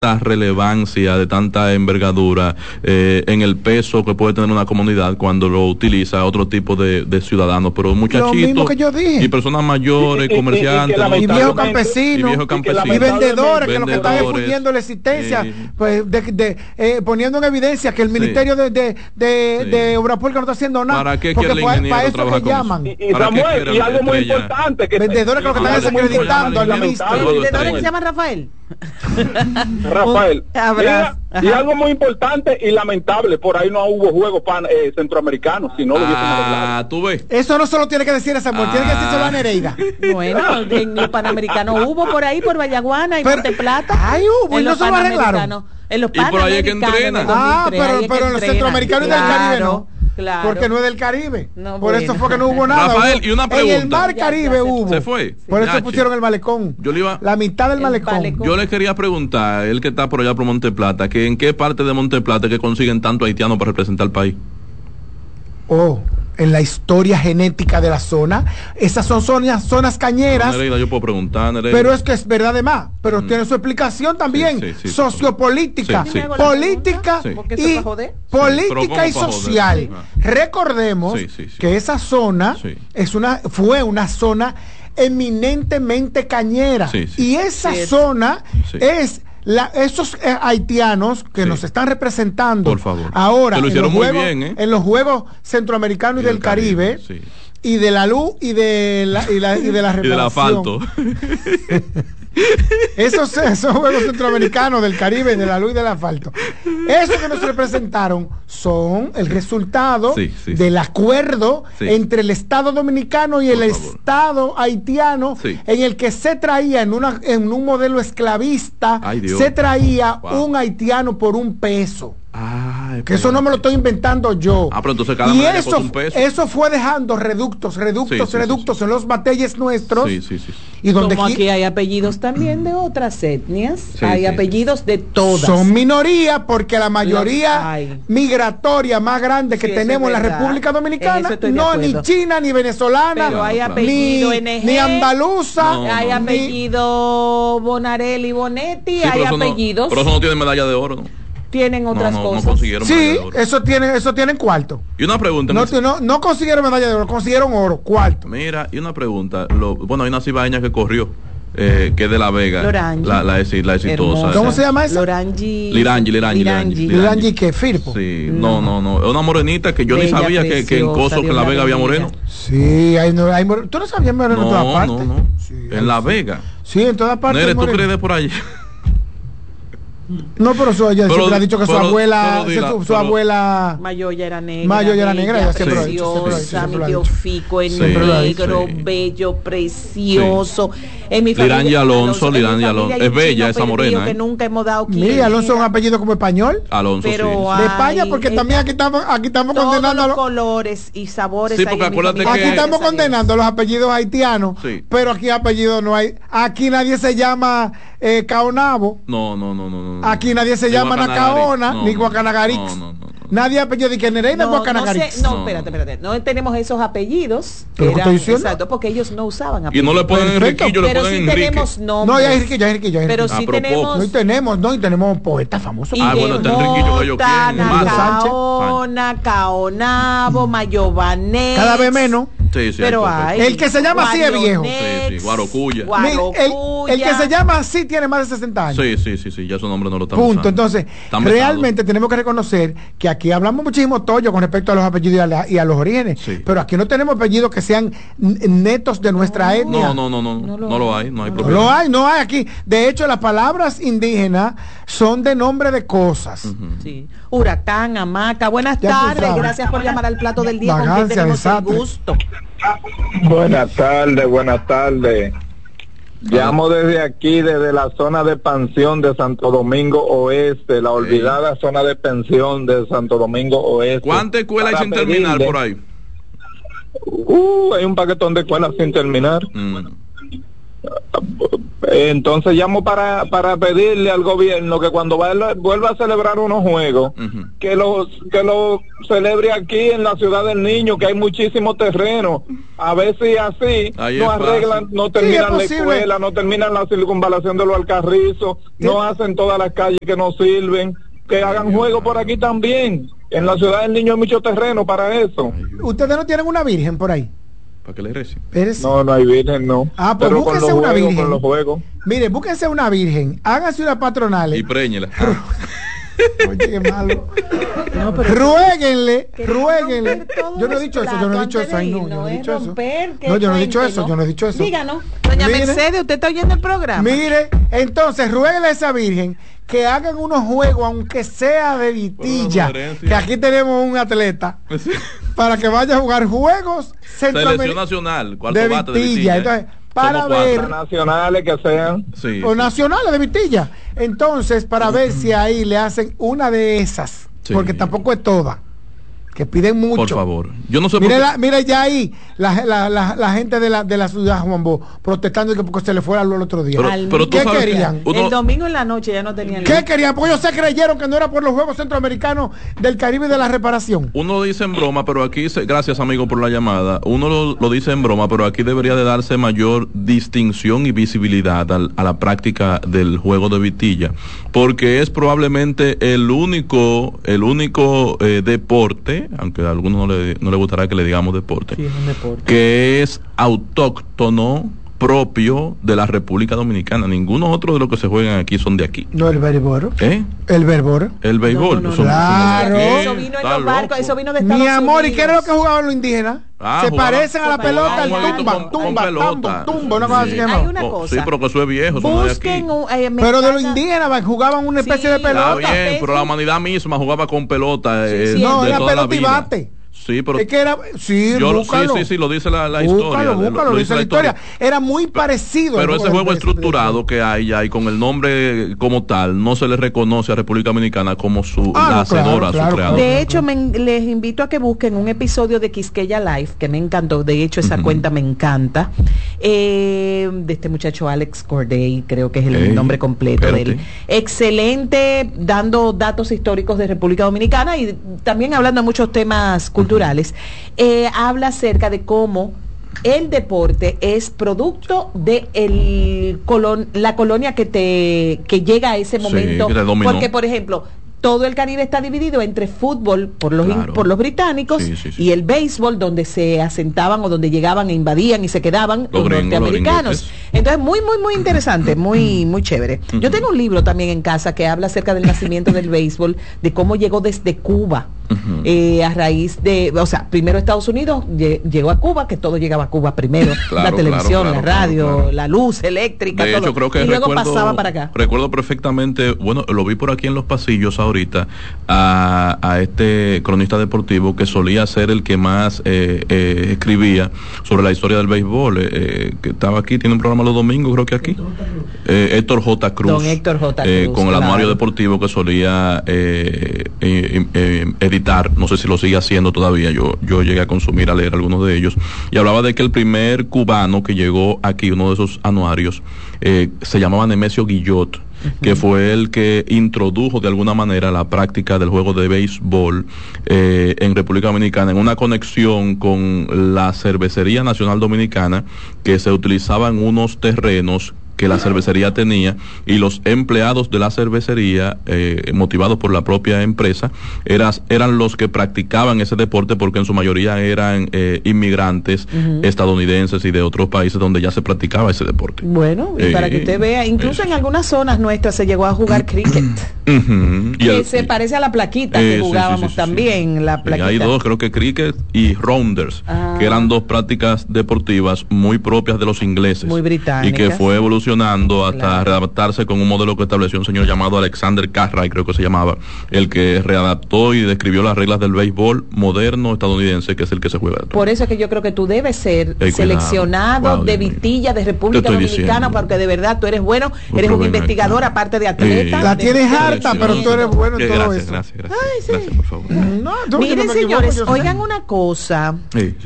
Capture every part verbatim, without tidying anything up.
relevancia, de tanta envergadura eh, en el peso que puede tener una comunidad cuando lo utiliza otro tipo de, de ciudadanos, pero muchachitos y personas mayores, y, y, comerciantes, y, y, y, y viejos campesinos, y, viejos campesinos, y vendedores que lo que están difundiendo la existencia, eh, pues de, de, eh, poniendo en evidencia que el Ministerio sí. de, de, de, sí. de Obras Públicas no está haciendo nada. ¿Para qué quiere el ingeniero para eso trabajar que llaman? Y, y Samuel, y algo muy importante, que vendedores que lo que están desacreditando al ministro. ¿Vendedores que se llaman Rafael? Rafael, mira, y algo muy importante y lamentable, por ahí no hubo juegos pan, eh, centroamericanos, si no lo hubiésemos ah, tú ves. Eso no solo tiene que decir a Samuel, ah. tiene que decírselo a Nereida. Bueno, en los panamericanos hubo por ahí, por Vallaguana y Monte Plata. Ahí hubo, y no se lo arreglaron. En los y por ahí es que entrenan. Ah, pero, pero en los centroamericanos y del Caribe no. Claro. Porque no es del Caribe. No, por bueno. eso fue que no hubo nada. Rafael, y una pregunta. En el mar Caribe ya, ya hubo. Se fue. Por eso Nachi. pusieron el malecón. Yo le iba, la mitad del malecón. malecón. Yo le quería preguntar, él que está por allá por Monte Plata, que en qué parte de Monte Plata que consiguen tanto haitiano para representar al país. Oh, en la historia genética de la zona. Esas son zonas, zonas cañeras. Nereida, yo puedo preguntar, Nereida. Pero es que es verdad de más. Pero mm. tiene su explicación también. Sí, sí, sí, sociopolítica. Sí, sí. Política sí. y, política sí, y social. Sí. Recordemos sí, sí, sí. que esa zona sí. es una, fue una zona eminentemente cañera. Sí, sí. Y esa sí, zona sí. es... La, esos eh, haitianos que sí. nos están representando Por favor. ahora lo en, los muy juegos, bien, ¿eh? en los Juegos Centroamericanos y, y del Caribe, Caribe sí. y de la luz y de la, y la, y de la y del asfalto. esos, esos Juegos Centroamericanos del Caribe y de la luz y del asfalto, esos que nos representaron son el resultado sí, sí, del sí. acuerdo sí. entre el Estado Dominicano y Por el favor. Estado haitiano sí. en el que se traía en, una, en un modelo esclavista Ay, se traía wow. un haitiano por un peso. Ah, que eso no me lo estoy inventando yo. Ah, pero entonces cada y eso, un peso. eso fue dejando reductos, reductos, sí, sí, reductos sí, sí. en los batalles nuestros. Sí, sí, sí. Y donde Como aquí hay apellidos también de otras etnias, sí, hay sí. apellidos de todas. Son minoría porque la mayoría migratoria más grande que sí, tenemos en la República Dominicana, no ni china, ni venezolana, pero hay apellido ni, N G, ni andaluza, no, hay no, apellido ni... Bonarelli, Bonetti, sí, hay pero apellidos. No, pero eso no tiene medalla de oro, ¿no? Tienen otras no, no, cosas. No consiguieron sí, medalla de oro. eso tienen, eso tienen cuarto. Y una pregunta. No, no, no consiguieron medalla de oro, consiguieron oro, cuarto. Mira, y una pregunta. Lo, bueno, hay una cibaeña que corrió, eh, que es de La Vega. Lorangi. La, la, la exitosa. Hermosa. ¿Cómo se llama esa? Lorangi. Lirangi, Lirangi. Lirangi, Lirangi que Firpo. Sí, no, no, no. Es una morenita que yo Bella, ni sabía que, que en Coso, que en La Vega había moreno. Sí, hay, hay moreno. ¿Tú no sabías moreno no, en todas partes? No, no, sí, en La Vega. Sí, en todas partes. Nere, ¿tú crees de por allí? No, pero su, ella pero, siempre ha dicho que pero, su abuela, dila, su, su pero, abuela Mayoya era negra, Mayoya era negra, ella siempre preciosa, mi tío Fico es negro, sí. bello, precioso. Sí. En mi familia, Lirangi Alonso, Lirangi Alonso, es bella esa morena. Que nunca hemos dado Mira, Alonso es un apellido como español. Alonso, pero sí. De España, porque ella, también aquí estamos, aquí estamos todos condenando los colores y sabores. Sí, porque acuérdate que aquí estamos condenando los apellidos haitianos, sí. pero aquí apellidos no hay. Aquí nadie se llama eh, Caonabo. No, no, no, no, no. Aquí nadie se llama Nacaona no, ni Guacanagarix. No, no, no, no. Nadie apellido de que Nereida no, Guacanagarix. No, sé, no, espérate, espérate. No tenemos esos apellidos. ¿Pero eran, exacto, porque ellos no usaban apellidos. Y no le ponen Enriquillo, le ponen sí Enrique. Tenemos nombres. No, ya es Enriquillo, ya es Enriquillo. Pero sí ah, tenemos. No, y tenemos, no, y tenemos poetas famosos. Ah, bueno, está Enriquillo que yo quiero. Caona, Caonabo, Mayovanés. Cada vez menos. Sí, sí, pero hay. El que se llama así es viejo. Sí, sí, Guarocuya. Guarocuya. El, el que se llama así tiene más de sesenta años. Sí, sí, sí, sí, ya su nombre no lo estamos Punto. usando. Entonces, Están realmente besados. Tenemos que reconocer que aquí hablamos muchísimo tollo con respecto a los apellidos y a, la, y a los orígenes, sí. pero aquí no tenemos apellidos que sean netos de nuestra no, etnia. No, no, no, no, no, no lo hay, no hay no problema. Lo hay, no hay aquí. De hecho, las palabras indígenas son de nombre de cosas. Uh-huh. Sí. Huracán, hamaca. Buenas ya tardes, gracias por llamar al plato del día. Vagancia, con quien tenemos desastre. el gusto. Buenas tardes, buenas tardes. Llamo desde aquí, desde la zona de pensión de Santo Domingo Oeste, la olvidada sí. zona de pensión de Santo Domingo Oeste. ¿Cuántas escuelas hay sin terminar por ahí? Uh, hay un paquetón de escuelas sin terminar. Mm. Entonces llamo para para pedirle al gobierno que cuando vaya, vuelva a celebrar unos juegos, uh-huh. que los que lo celebre aquí en la ciudad del niño, que hay muchísimo terreno. A ver si así Ahí no arreglan, fácil. no terminan sí, la escuela, no terminan la circunvalación de los Alcarrizos, ¿Sí? no hacen todas las calles que no sirven, que hagan juegos por aquí también. En la ciudad del niño hay mucho terreno para eso. ¿Ustedes no tienen una virgen por ahí? ¿Para que le rece? No, no hay virgen, no. Ah, pues Pero búsquense con los una juegos, virgen. Con los juegos. Mire, búsquense una virgen, háganse una patronal. Y préñela. Oye, qué malo. No, pero ruéguenle, ruéguenle. Yo no he dicho eso, yo no he dicho eso. Ay, no, yo no he dicho eso. No, yo no he dicho eso, yo no he dicho eso. Díganos. Doña Mercedes, ¿usted está oyendo el programa? Mire, entonces, ruéguenle a esa virgen que hagan unos juegos, aunque sea de vitilla, que aquí tenemos un atleta, para que vaya a jugar juegos Selección nacional, de vitilla. De vitilla. Entonces, para ver nacionales que sean sí, o sí. nacionales de vitilla, entonces para ver si ahí le hacen una de esas, sí. porque tampoco es toda, que piden mucho. Por favor, yo no sé. Mire, la, mire ya ahí la, la, la, la gente de la de la ciudad Juan Bo protestando que porque se le fuera el otro día. Pero, pero ¿Qué querían? Uno, el domingo en la noche ya no tenían. ¿Qué querían? Porque ellos se creyeron que no era por los Juegos Centroamericanos del Caribe y de la reparación. Uno lo dice en broma, pero aquí, se, gracias amigo por la llamada, uno lo, lo dice en broma, pero aquí debería de darse mayor distinción y visibilidad al, a la práctica del juego de vitilla, porque es probablemente el único, el único eh, deporte, aunque a algunos no le, no le gustará que le digamos deporte, sí, es un deporte, que es autóctono, propio de la República Dominicana. Ninguno otro de los que se juegan aquí son de aquí. No, el béisbol. ¿Eh? El béisbol. El béisbol. No, no, no, somos, claro. Somos eso vino en los barcos, eso vino de Estados Mi amor, Unidos. ¿y qué era lo que jugaban los indígenas? Ah, se jugaba, parecen a la pelota, el tumba, con, tumba, con tumba, tumba, una cosa sí. así que Hay una cosa. Sí, pero que eso es viejo. Eso Busquen no un, eh, pero de los indígenas jugaban una especie sí, de pelota. Está bien, pero la humanidad misma jugaba con pelota. Sí, eh, sí, no, de era toda pelota la y bate. Sí, pero es que era, sí, yo, búscalo. sí, sí, sí, lo dice la, la búscalo, historia. Búscalo, lo, lo dice la historia. historia. Era muy parecido. Pero ese juego estructurado que hay ya y con el nombre como tal, no se le reconoce a República Dominicana como su ah, la hacedora, claro, claro, su creador. De hecho, me, les invito a que busquen un episodio de Quisqueya Live, que me encantó. De hecho, esa uh-huh. cuenta me encanta. Eh, de este muchacho Alex Corday, creo que es el hey, nombre completo espérate. de él. Excelente, dando datos históricos de República Dominicana y también hablando de muchos temas culturales. Uh-huh. Eh, habla acerca de cómo el deporte es producto de el colon, la colonia que te que llega a ese momento, sí, porque por ejemplo todo el Caribe está dividido entre fútbol por los claro. in, por los británicos sí, sí, sí. y el béisbol, donde se asentaban o donde llegaban e invadían y se quedaban los, los gringos, norteamericanos. Los Entonces, muy, muy, muy interesante, muy, muy chévere. Yo tengo un libro también en casa que habla acerca del nacimiento del béisbol, de cómo llegó desde Cuba, uh-huh. eh, a raíz de, o sea, primero Estados Unidos llegó a Cuba, que todo llegaba a Cuba primero, claro, la televisión, claro, claro, la radio, claro, claro. la luz eléctrica, de todo. Hecho, creo que y luego recuerdo, pasaba para acá. Recuerdo perfectamente, bueno, lo vi por aquí en los pasillos ahora ahorita a, a este cronista deportivo que solía ser el que más eh, eh, escribía sobre la historia del béisbol, eh, que estaba aquí, tiene un programa los domingos, creo que aquí, eh, Héctor J. Cruz, Don Héctor J. Cruz, eh, con el claro. anuario deportivo que solía eh, eh, eh, editar, no sé si lo sigue haciendo todavía, yo, yo llegué a consumir, a leer algunos de ellos, y hablaba de que el primer cubano que llegó aquí, uno de esos anuarios, eh, se llamaba Nemesio Guillot, uh-huh. que fue el que introdujo de alguna manera la práctica del juego de béisbol eh, en República Dominicana, en una conexión con la Cervecería Nacional Dominicana, que se utilizaban unos terrenos que la cervecería tenía, y los empleados de la cervecería, eh, motivados por la propia empresa, eras, eran los que practicaban ese deporte, porque en su mayoría eran eh, inmigrantes uh-huh. estadounidenses y de otros países donde ya se practicaba ese deporte. Bueno, y eh, para que usted vea, incluso eh, en algunas zonas nuestras se llegó a jugar cricket, uh-huh. que el, se parece a la plaquita eh, que jugábamos sí, sí, sí, también, sí. la plaquita. Y hay dos, creo que cricket y rounders, ah. que eran dos prácticas deportivas muy propias de los ingleses. Muy británicas. Y que fue evolucionando hasta claro. readaptarse con un modelo que estableció un señor llamado Alexander Cartwright, creo que se llamaba, el que readaptó y describió las reglas del béisbol moderno estadounidense, que es el que se juega. Por eso es que yo creo que tú debes ser hey, seleccionado wow, de vitilla de República Dominicana, diciendo. Porque de verdad tú eres bueno, eres un investigador aquí. Aparte de atleta. Sí. La tienes harta, pero tú eres bueno en todo gracias, eso. Gracias, gracias, Ay, sí. gracias, por favor. No, Miren, no señores, equivoco, oigan una cosa. Sí, sí, sí.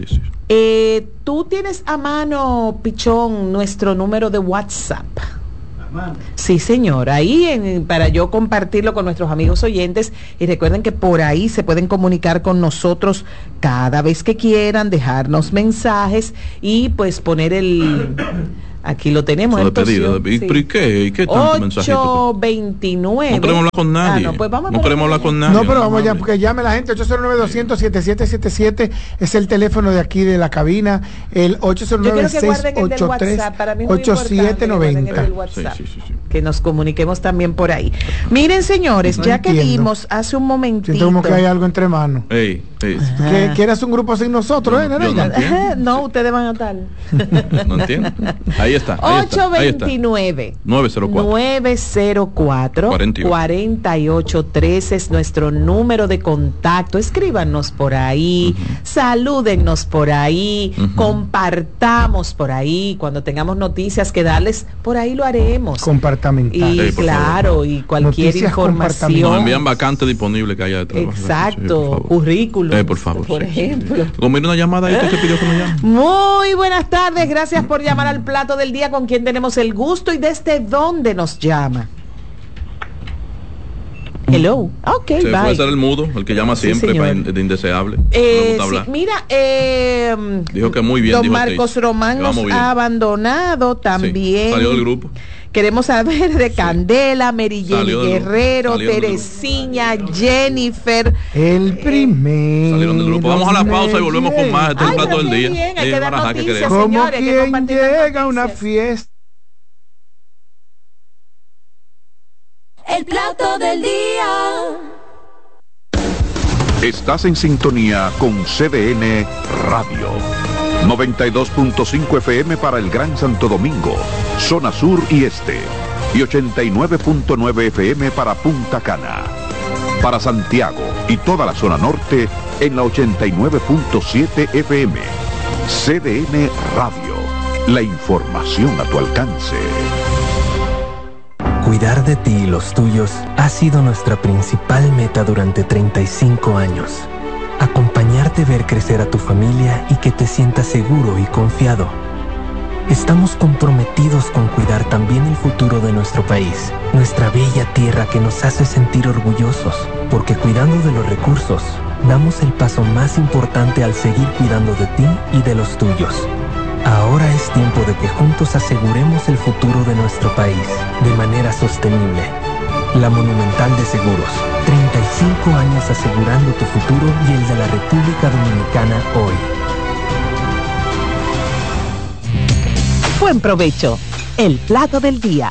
Eh, Tú tienes a mano, Pichón, nuestro número de WhatsApp. Sí, señor, ahí en, para yo compartirlo con nuestros amigos oyentes, y recuerden que por ahí se pueden comunicar con nosotros cada vez que quieran, dejarnos mensajes y pues poner el... Aquí lo tenemos. ¿Y qué? ¿Y qué tanto mensajito? ocho veintinueve. No queremos hablar con nadie. Ah, no, pues vamos no queremos hablar con nadie. No, pero vamos ya, porque llame la gente. ocho cero nueve, doscientos, setenta y siete setenta y siete es el teléfono de aquí de la cabina. El ocho cero nueve, seiscientos ochenta y tres, ochenta y siete noventa. Sí, sí, sí, sí. Que nos comuniquemos también por ahí. Miren, señores, no ya entiendo. Que vimos hace un momentito. Siento como que hay algo entre manos. Ey, ey. ¿Que quieras un grupo sin nosotros, eh, no, no, no, ustedes van a tal. No entiendo. Ahí está. Ahí ocho veintinueve, nueve cero cuatro, nueve cero cuatro, cuarenta y ocho trece es nuestro número de contacto. Escríbanos por ahí, uh-huh. Salúdennos por ahí, uh-huh. Compartamos por ahí. Cuando tengamos noticias que darles, por ahí lo haremos. Compartamental. Y hey, claro, favor. Y cualquier noticias información. Nos envían vacante disponible que haya de trabajo. Exacto, sí, currículum. Eh, por favor. Por sí, ejemplo. Sí, sí. Conviene una llamada ahí que se pidió que nos llame. Muy buenas tardes, gracias por llamar al plato del día. ¿Con quién tenemos el gusto y desde dónde nos llama? Hello. Ok, se bye. Puede ser el mudo, el que llama siempre sí, para in, de indeseable. Eh, sí, mira, eh, dijo que muy bien. Don dijo Marcos usted. Román nos ha abandonado también. Sí, salió del grupo. Queremos saber de sí. Candela, Mary Jenny Guerrero, salió Teresina, Jennifer. El primer. Salieron del grupo. Vamos a la pausa y volvemos con más. Este es el plato del día. Bien, hay que dar noticias, como señores, quien llega a una fiesta. El plato del día. Estás en sintonía con C D N Radio. noventa y dos punto cinco F M para el Gran Santo Domingo, zona sur y este. Y ochenta y nueve punto nueve F M para Punta Cana. Para Santiago y toda la zona norte en la ochenta y nueve punto siete F M. C D N Radio. La información a tu alcance. Cuidar de ti y los tuyos ha sido nuestra principal meta durante treinta y cinco años. Acompañarte, ver crecer a tu familia y que te sientas seguro y confiado. Estamos comprometidos con cuidar también el futuro de nuestro país, nuestra bella tierra que nos hace sentir orgullosos, porque cuidando de los recursos, damos el paso más importante al seguir cuidando de ti y de los tuyos. Ahora es tiempo de que juntos aseguremos el futuro de nuestro país de manera sostenible. La Monumental de Seguros, treinta y cinco años asegurando tu futuro y el de la República Dominicana hoy. Buen provecho. El plato del día.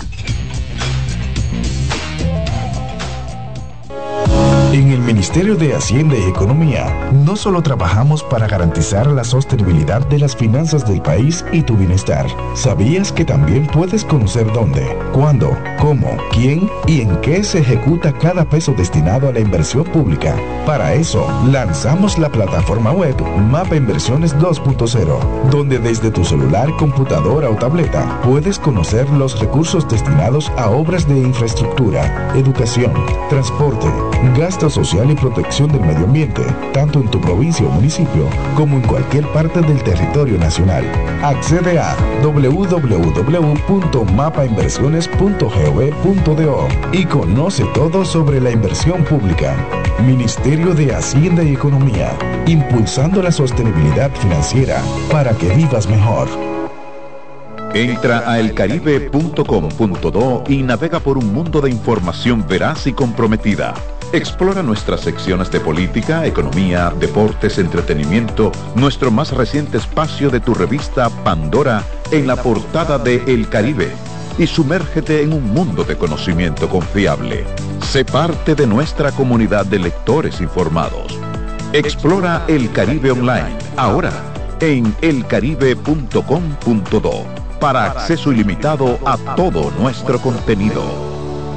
En el Ministerio de Hacienda y Economía, no solo trabajamos para garantizar la sostenibilidad de las finanzas del país y tu bienestar. ¿Sabías que también puedes conocer dónde, cuándo, cómo, quién y en qué se ejecuta cada peso destinado a la inversión pública? Para eso, lanzamos la plataforma web Mapa Inversiones dos punto cero, donde desde tu celular, computadora o tableta puedes conocer los recursos destinados a obras de infraestructura, educación, transporte, gasto social y protección del medio ambiente, tanto en tu provincia o municipio como en cualquier parte del territorio nacional. Accede a doble u doble u doble u punto mapa inversiones punto gov punto do y conoce todo sobre la inversión pública. Ministerio de Hacienda y Economía, impulsando la sostenibilidad financiera para que vivas mejor. Entra a el caribe punto com punto do y navega por un mundo de información veraz y comprometida. Explora nuestras secciones de política, economía, deportes, entretenimiento, nuestro más reciente espacio de tu revista Pandora en la portada de El Caribe y sumérgete en un mundo de conocimiento confiable. Sé parte de nuestra comunidad de lectores informados. Explora El Caribe Online, ahora en el caribe punto com punto do, para acceso ilimitado a todo nuestro contenido.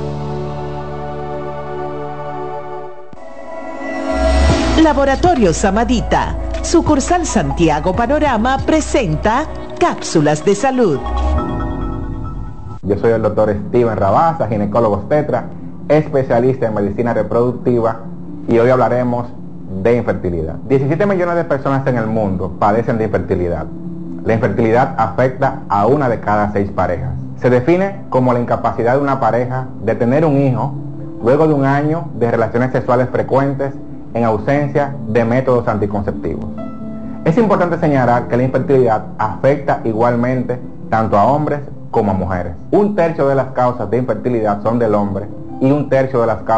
Laboratorio Samadita, sucursal Santiago Panorama, presenta Cápsulas de Salud. Yo soy el doctor Steven Rabasa, ginecólogo obstetra, especialista en medicina reproductiva, y hoy hablaremos de infertilidad. diecisiete millones de personas en el mundo padecen de infertilidad. La infertilidad afecta a una de cada seis parejas. Se define como la incapacidad de una pareja de tener un hijo luego de un año de relaciones sexuales frecuentes en ausencia de métodos anticonceptivos. Es importante señalar que la infertilidad afecta igualmente tanto a hombres como a mujeres. Un tercio de las causas de infertilidad son del hombre y un tercio de las causas